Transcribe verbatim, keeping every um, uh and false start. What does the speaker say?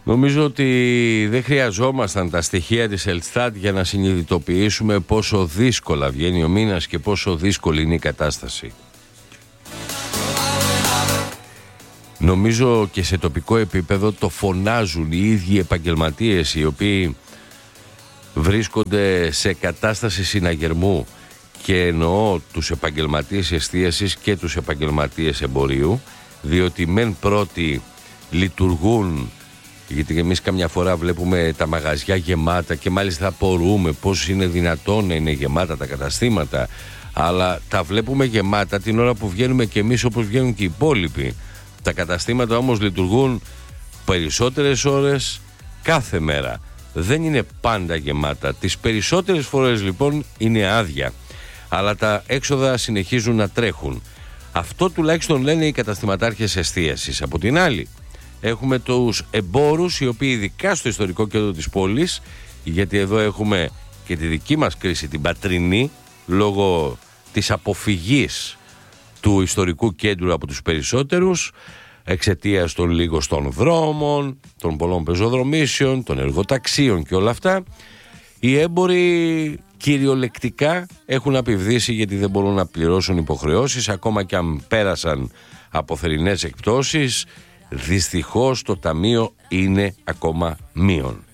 Νομίζω ότι δεν χρειαζόμασταν τα στοιχεία της Ελστάτ για να συνειδητοποιήσουμε πόσο δύσκολα βγαίνει ο μήνας και πόσο δύσκολη είναι η κατάσταση. Νομίζω και σε τοπικό επίπεδο το φωνάζουν οι ίδιοι επαγγελματίες οι οποίοι βρίσκονται σε κατάσταση συναγερμού, και εννοώ τους επαγγελματίες εστίασης και τους επαγγελματίες εμπορίου, διότι μεν πρώτοι λειτουργούν, γιατί εμείς καμιά φορά βλέπουμε τα μαγαζιά γεμάτα και μάλιστα απορούμε πώς είναι δυνατόν να είναι γεμάτα τα καταστήματα, αλλά τα βλέπουμε γεμάτα την ώρα που βγαίνουμε και εμείς όπως βγαίνουν και οι υπόλοιποι. Τα καταστήματα όμως λειτουργούν περισσότερες ώρες κάθε μέρα. Δεν είναι πάντα γεμάτα. Τις περισσότερες φορές λοιπόν είναι άδεια. Αλλά τα έξοδα συνεχίζουν να τρέχουν. Αυτό τουλάχιστον λένε οι καταστηματάρχες εστίασης. Από την άλλη έχουμε τους εμπόρους, οι οποίοι ειδικά στο ιστορικό κέντρο της πόλης, γιατί εδώ έχουμε και τη δική μας κρίση, την πατρινή, λόγω της αποφυγής του ιστορικού κέντρου από τους περισσότερους, εξαιτίας των λίγων δρόμων, των πολλών πεζοδρομήσεων, των εργοταξίων και όλα αυτά, οι έμποροι κυριολεκτικά έχουν απειβδίσει, γιατί δεν μπορούν να πληρώσουν υποχρεώσεις, ακόμα και αν πέρασαν από θερινές εκπτώσεις. Δυστυχώς το ταμείο είναι ακόμα μείον.